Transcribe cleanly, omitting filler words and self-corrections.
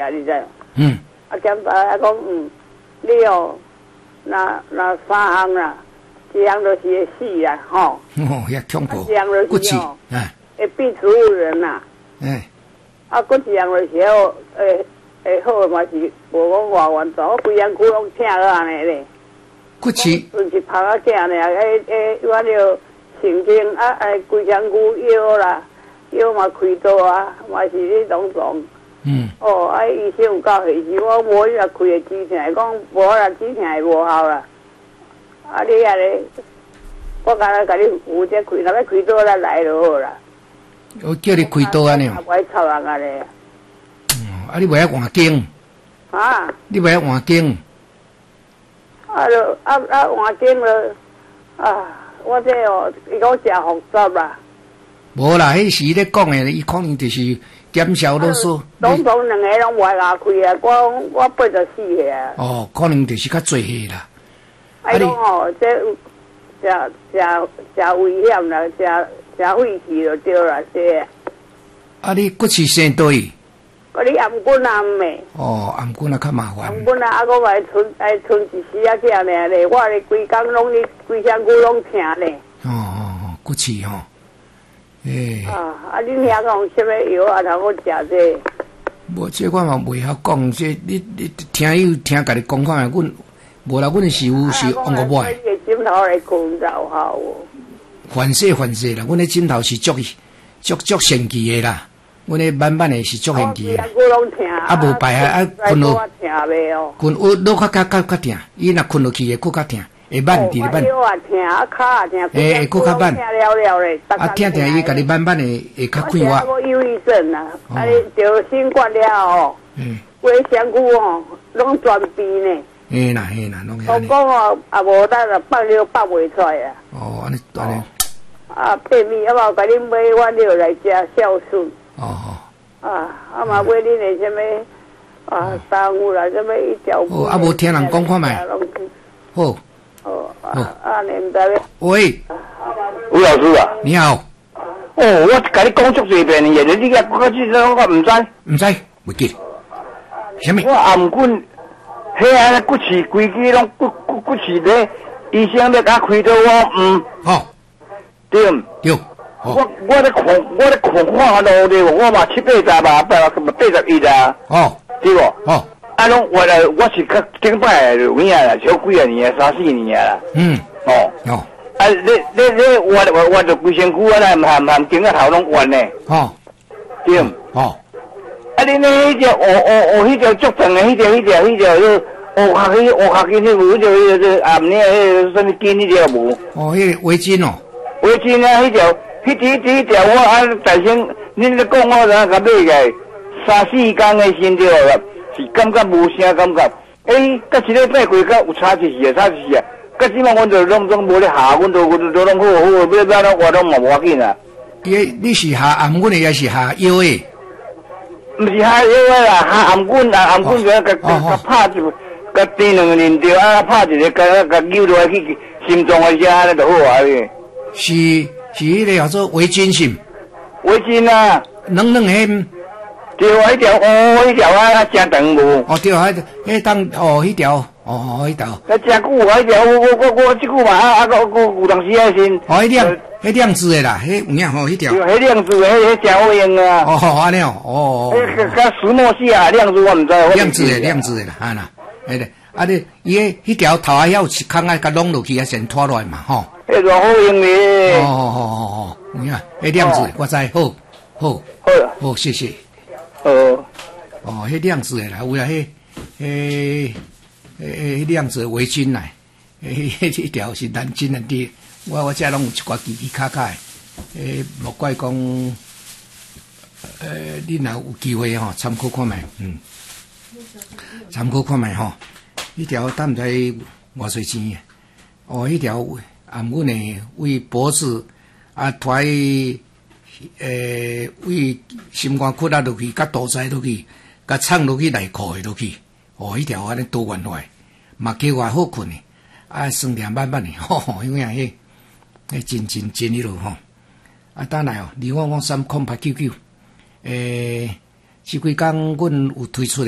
啊，你知？ 嗯。 啊，检查啊讲，你哦，那3项啦，一项就是会死啦，吼。 哦，遐恐怖。 一项就是哦，会变植物人啦。啊，佫一项就是会好嘛是无讲偌完全，我规身躯拢疼了安尼咧。就是拍啊囝咧，我了神经啊，规身躯腰啦，腰嘛开刀啊，嘛是咧拢总。医生有教下时，我无你若开会止疼，讲无啦，止疼会无效啦。啊，你啊咧，我甲你负责开，若要开刀咱来就好啦。 我叫你开刀安尼哦。 我操人啊咧。 啊，你袂晓换经？你袂晓换经？ 换经了，我这哦，伊讲诚复杂啦。无啦，迄时咧讲诶，伊可能就是减少啰嗦。 两个拢袂牙开啊！我84岁啊。 哦，可能就是较济岁啦。 啊，讲哦，这真危险啦，真晦气就对啦，这。 啊，你骨刺生倒去？ 我你颔棍啊咩？ 哦，颔棍啊较麻烦。 颔棍啊，啊，我还剩一时啊，这尔咧，我咧规工拢咧，规身躯拢疼咧。 骨刺吼。 你听讲什么药啊？通我食这？ 无，这我嘛袂晓讲。这你听家己讲看下，无啦，阮是往过买。 你枕头来困就好哦。 反射啦，阮的枕头是足神奇的啦。阮的慢慢的是足神奇的。啊，无摆啊，困落。困落较疼，伊若困落去会更较疼。会慢伫咧慢，会搁较慢，啊疼伊甲你慢慢的会较快活。 我忧郁症啊，你得新冠了哦，规身躯哦拢全变呢。 嘿啦，拢遐。 我讲哦，也无咱就放了放袂出来啊。 安尼。 便秘，啊嘛，甲恁买我了来食孝顺。啊嘛买恁的什么耽误啦，什么一条。 无听人讲看觅。好。喂， 吴老师啊， 你好。 我甲你讲足多遍，现在你个我这种我唔知， 袂记。什么？ 我颔棍，迄安尼骨刺规支拢骨刺咧，医生要甲开刀我对。我咧看路咧，我嘛70、80吧，81啦。对不？啊，拢我是较顶摆有影啦，小几啊年啊，3、4年啊啦。啊，你我就规身躯啊啦，含颈仔头拢弯呢。对。啊，你迄条迄条足长的，迄条黑黑下去有迄条暗呢，什么筋迄条无？ 迄个围巾哦。 围巾啊，迄条我大先恁咧讲我甲买个3、4天的心跳啦。是感觉无啥感觉，甲一礼拜过较有差一时啊，甲即摆阮就拢无咧下，阮都拢好，要我拢嘛无要紧啊。 你是下颔棍的还是下腰的？ 毋是下腰的啦，下颔棍就甲拍一，甲电2年着啊，拍一个，甲扭落去心脏的啥安尼就好啊咧。 是迄个叫做围巾是？ 围巾啊， 软迄。 对，迄条啊，真长无。 对，迄当迄条，迄条。 真久迄条，我即久嘛，我有当时啊先。 迄亮子的啦，迄有影迄条。 迄亮子的，迄真好用啊。 安尼哦。 甲石墨烯啊，亮子我毋知。 亮子的啦，啦，你迄条头啊，遐有一空啊，甲弄落去啊，先拖落来嘛，吼。 迄偌好用咧。 你看，迄亮子，我知，好，谢谢。迄亮子的啦，有啦，迄亮子的围巾啦，迄条是蓝巾的滴，我遮拢有一寡奇奇卡卡的，莫怪讲，你若有机会吼，参考看觅，参考看觅吼，迄条等在偌侪钱诶，迄条颔棍的为脖子拖为心肝骨啊落去，甲肚脐落去，甲撑落去内裤的落去，迄条安尼多元化，嘛叫我好困的，酸甜慢慢的，因为迄真迄落等来离我讲3089，这几工阮有推出的。